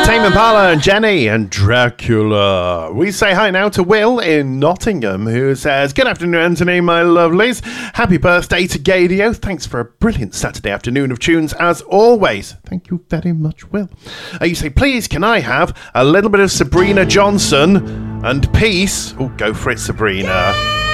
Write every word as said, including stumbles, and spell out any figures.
Tame Impala and Jenny and Dracula. We say hi now to Will in Nottingham, who says, good afternoon, Anthony, my lovelies. Happy birthday to Gadio. Thanks for a brilliant Saturday afternoon of tunes, as always. Thank you very much, Will. Uh, you say, please, can I have a little bit of Sabrina Johnson and peace? Oh, go for it, Sabrina.